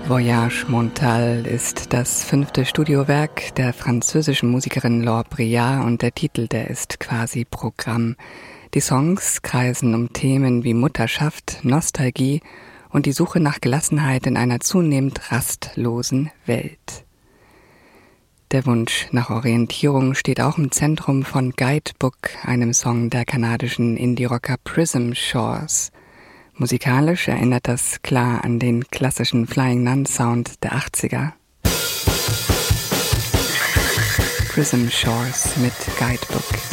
Voyage Montale ist das 5. Studiowerk der französischen Musikerin Laure Briard und der Titel, der ist quasi Programm. Die Songs kreisen um Themen wie Mutterschaft, Nostalgie und die Suche nach Gelassenheit in einer zunehmend rastlosen Welt. Der Wunsch nach Orientierung steht auch im Zentrum von Guidebook, einem Song der kanadischen Indie-Rocker Prism Shores. Musikalisch erinnert das klar an den klassischen Flying Nun Sound der 80er. Prism Shores mit Guidebook.